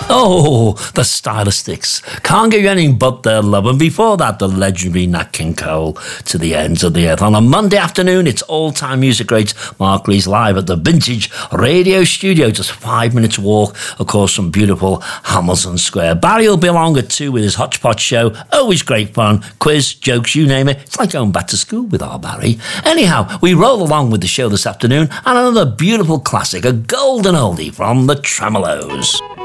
Oh, the Stylistics. Can't give you anything but their love. And before that, the legendary Nat King Cole, To the Ends of the Earth. On a Monday afternoon, it's all-time music great Mark Lees live at the Vintage Radio Studio. Just 5 minutes walk, of course, from beautiful Hamilton Square. Barry will be along at 2 with his Hodgepodge show. Always great fun. Quiz, jokes, you name it. It's like going back to school with our Barry. Anyhow, we roll along with the show this afternoon and another beautiful classic, a golden oldie from the Tremolos.